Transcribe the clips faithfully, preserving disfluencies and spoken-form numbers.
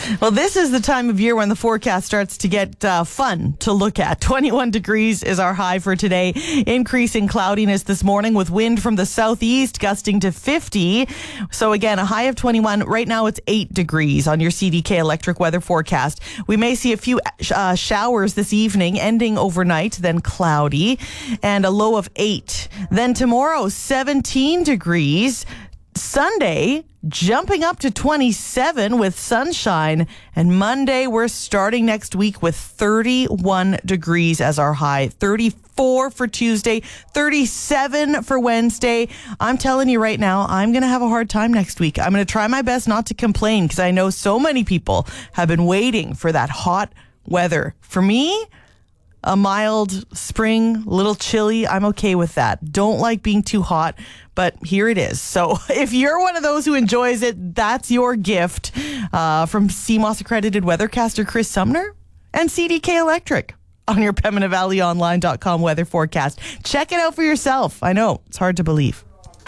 Well, this is the time of year when the forecast starts to get uh, fun to look at. twenty-one degrees is our high for today. Increasing cloudiness this morning with wind from the southeast gusting to fifty. So again, a high of twenty-one. Right now it's eight degrees on your C D K electric weather forecast. We may see a few uh, showers this evening, ending overnight, then cloudy, and a low of eight. Then tomorrow, seventeen degrees. Sunday, jumping up to twenty-seven with sunshine. And Monday, we're starting next week with thirty-one degrees as our high. thirty-four for Tuesday, thirty-seven for Wednesday. I'm telling you right now, I'm going to have a hard time next week. I'm going to try my best not to complain because I know so many people have been waiting for that hot weather. For me, a mild spring, a little chilly, I'm okay with that. Don't like being too hot, but here it is. So if you're one of those who enjoys it, that's your gift uh, from C M O S accredited weathercaster Chris Sumner and C D K Electric on your Pembina Valley Online dot com weather forecast. Check it out for yourself. I know, it's hard to believe.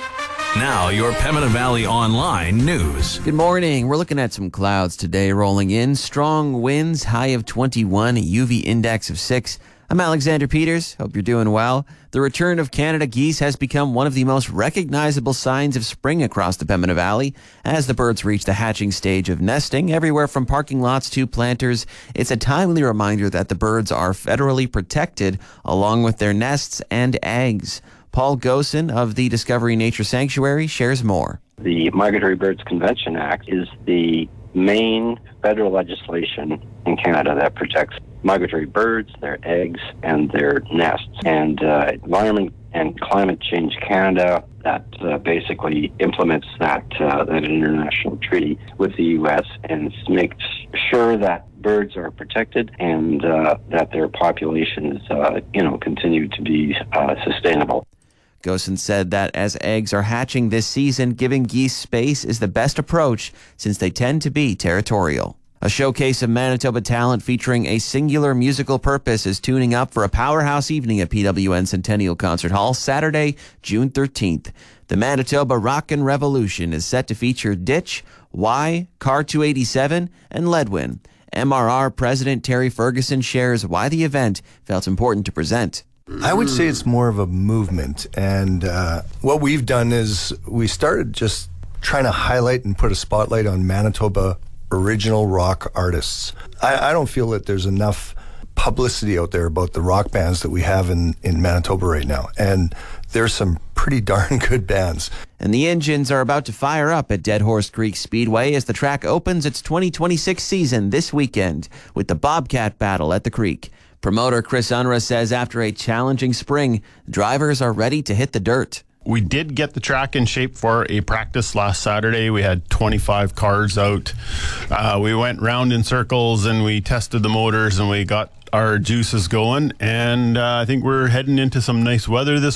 Now, your Pembina Valley Online news. Good morning. We're looking at some clouds today rolling in. Strong winds, high of twenty-one, a U V index of six. I'm Alexander Peters. Hope you're doing well. The return of Canada geese has become one of the most recognizable signs of spring across the Pembina Valley. As the birds reach the hatching stage of nesting, everywhere from parking lots to planters, it's a timely reminder that the birds are federally protected along with their nests and eggs. Paul Gosen of the Discovery Nature Sanctuary shares more. The Migratory Birds Convention Act is the main federal legislation in Canada that protects migratory birds, their eggs, and their nests. And uh, Environment and Climate Change Canada, that uh, basically implements that, uh, that international treaty with the U S and makes sure that birds are protected and uh, that their populations, uh, you know, continue to be uh, sustainable. Gosen said that as eggs are hatching this season, giving geese space is the best approach since they tend to be territorial. A showcase of Manitoba talent featuring a singular musical purpose is tuning up for a powerhouse evening at P W N Centennial Concert Hall Saturday, June thirteenth. The Manitoba Rockin' Revolution is set to feature Ditch, Y, Car two eighty-seven, and Ledwin. M R R President Terry Ferguson shares why the event felt important to present. I would say it's more of a movement, and uh, what we've done is we started just trying to highlight and put a spotlight on Manitoba original rock artists. I, I don't feel that there's enough publicity out there about the rock bands that we have in, in Manitoba right now, and there's some pretty darn good bands. And the engines are about to fire up at Dead Horse Creek Speedway as the track opens its twenty twenty-six season this weekend with the Bobcat Battle at the creek. Promoter Chris Unruh says after a challenging spring, drivers are ready to hit the dirt. We did get the track in shape for a practice last Saturday. We had twenty-five cars out. Uh, we went round in circles and we tested the motors and we got our juices going. And uh, I think we're heading into some nice weather this